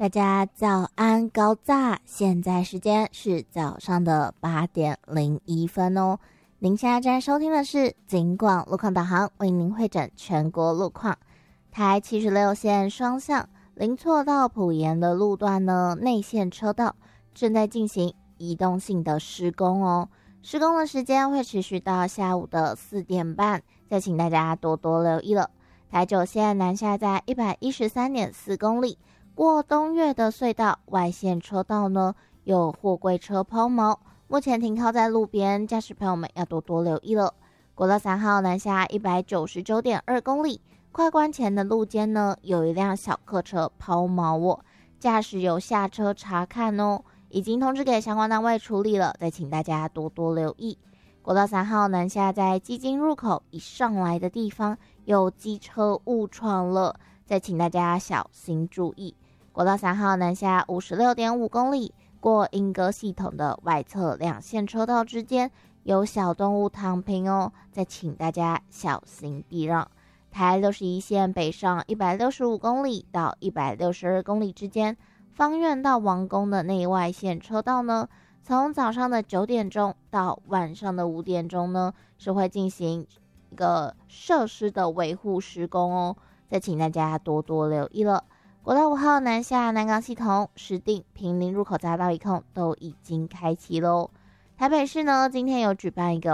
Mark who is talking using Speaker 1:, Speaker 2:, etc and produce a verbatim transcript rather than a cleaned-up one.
Speaker 1: 大家早安高炸，现在时间是早上的八点零一分哦。您现在正在收听的是警广路况导航，为您会诊全国路况。台七十六线双向林错到埔盐的路段呢，内线车道正在进行移动性的施工哦。施工的时间会持续到下午的四点半，再请大家多多留意了。台九线南下在一百一十三点四公里。过东岳的隧道外线车道呢，有货柜车抛锚，目前停靠在路边，驾驶朋友们要多多留意了。国道三号南下一百九十九点二公里，快关前的路肩呢，有一辆小客车抛锚哦，驾驶有下车查看哦，已经通知给相关单位处理了，再请大家多多留意。国道三号南下在基金入口以上来的地方有机车误闯了，再请大家小心注意。国道三号南下五十六点五公里，过莺歌系统的外侧两线车道之间有小动物躺平哦，再请大家小心避让。台六十一线北上一百六十五公里到一百六十二公里之间，芳苑到王宫的内外线车道呢，从早上的九点钟到晚上的五点钟呢，是会进行一个设施的维护施工哦，再请大家多多留意了。国道五号南下南港系统、石碇、坪林入口匝道一控都已经开启喽。台北市呢，今天有举办一个